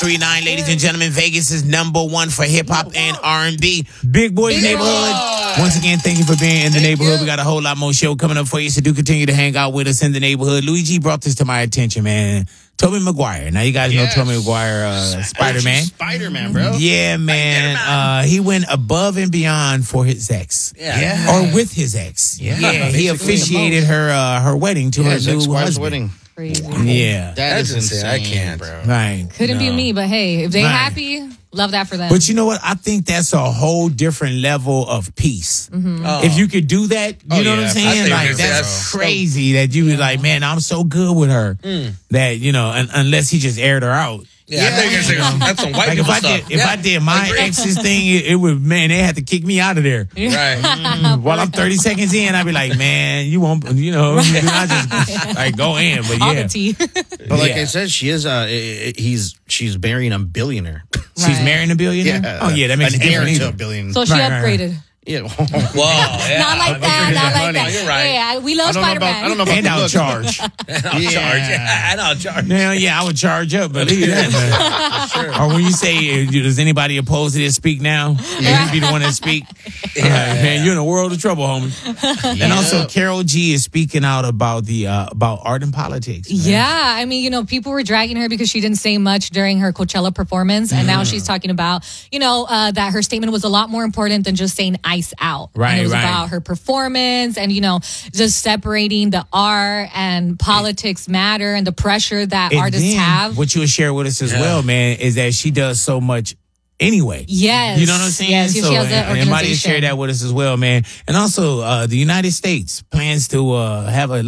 103.9, ladies and gentlemen. Vegas is #1 for hip hop and R&B. Big Boys Neighborhood. Once again, thank you for being in the neighborhood. We got a whole lot more show coming up for you, so do continue to hang out with us in the neighborhood. Luigi brought this to my attention, man. Tobey Maguire. Now, you guys know Tobey Maguire, Spider-Man. Spider-Man, bro. Yeah, man. He went above and beyond for his ex. Yeah. Or with his ex. Yeah. He officiated her wedding to her new husband. Wedding. Crazy. Yeah. That is insane. I can't, bro. Right. Couldn't be me, but hey, if they Right. happy, love that for them. But you know what? I think that's a whole different level of peace. If you could do that, you know what I'm saying? I think Like, that's crazy that you was like, man, I'm so good with her that, unless he just aired her out. Yeah, I think that's some white Like people if stuff. I did my ex's thing, it would, man, they had to kick me out of there. Right. While I'm 30 seconds in, I'd be like, man, you won't, I just like go in. But all yeah, the tea. But like I said, she is. She's marrying a billionaire. she's Right. marrying a billionaire. Yeah. Oh yeah, that makes an it heir different to a either. billion. So she Right, right, upgraded. Yeah. Whoa. Yeah. Not like that. Not like that. You're right. Yeah, we love Spider-Man. I don't know about And the I'll looks. charge. I'll charge. And I'll charge. Now, yeah, I would charge up, believe that, man. Or when you say, does anybody opposed to this speak now? Yeah, you be the one that speak. Man, you're in a world of trouble, homie. And also, Karol G is speaking out about about art and politics. Man. Yeah, I mean, people were dragging her because she didn't say much during her Coachella performance, and now she's talking about, that her statement was a lot more important than just saying "ice out." Right, and it was right. about her performance, and just separating the art and politics matter, and the pressure that And artists then, have. what you would share with us as well, man, is that she does so much anyway. Yes, You know what I'm saying? Yes, she has that and Marty organization. shared that with us as well, man. And also, the United States plans to have a